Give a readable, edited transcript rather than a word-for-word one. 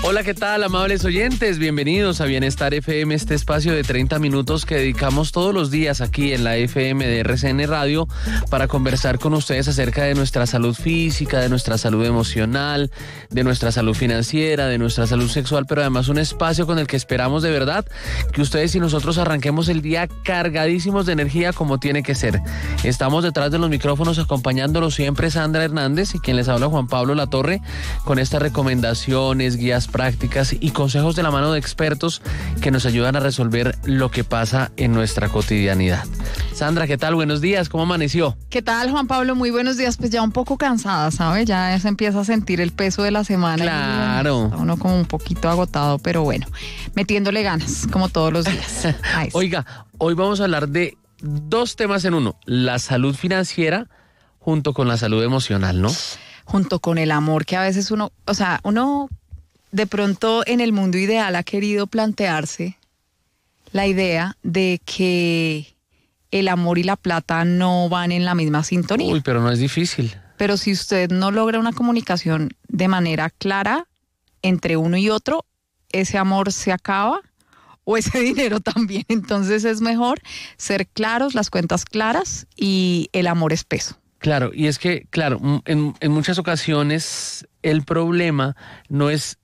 Hola, ¿qué tal, amables oyentes? Bienvenidos a Bienestar FM, este espacio de 30 minutos que dedicamos todos los días aquí en la FM de RCN Radio para conversar con ustedes acerca de nuestra salud física, de nuestra salud emocional, de nuestra salud financiera, de nuestra salud sexual, pero además un espacio con el que esperamos de verdad que ustedes y nosotros arranquemos el día cargadísimos de energía como tiene que ser. Estamos detrás de los micrófonos acompañándolos siempre Sandra Hernández y quien les habla Juan Pablo Latorre con estas recomendaciones, guías prácticas y consejos de la mano de expertos que nos ayudan a resolver lo que pasa en nuestra cotidianidad. Sandra, ¿qué tal? Buenos días, ¿cómo amaneció? ¿Qué tal, Juan Pablo? Muy buenos días. Pues ya un poco cansada, ¿sabe? Ya se empieza a sentir el peso de la semana. Claro. Está uno como un poquito agotado, pero bueno, metiéndole ganas, como todos los días. Oiga, hoy vamos a hablar de dos temas en uno, la salud financiera junto con la salud emocional, ¿no? Junto con el amor, que a veces uno de pronto en el mundo ideal ha querido plantearse la idea de que el amor y la plata no van en la misma sintonía. Uy, pero no es difícil. Pero si usted no logra una comunicación de manera clara entre uno y otro, ese amor se acaba o ese dinero también. Entonces es mejor ser claros, las cuentas claras y el amor espeso. Claro, y es que, claro, en muchas ocasiones el problema no es